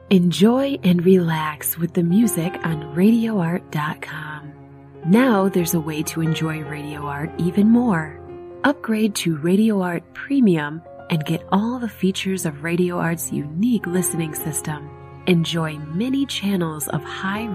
Enjoy and relax with the music on RadioArt.com. Now there's a way to enjoy Radio Art even more. Upgrade to Radio Art Premium and get all the features of Radio Art's unique listening system. Enjoy many channels of high